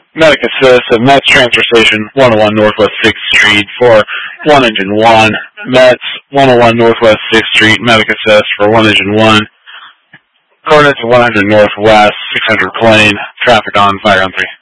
Medic assist at Mets Transfer Station, 101 Northwest 6th Street for 1 Engine 1. Mets, 101 Northwest 6th Street, Medic assist for 1 Engine 1. Coordinates 100 Northwest, 600 plane, traffic on, fire on 3.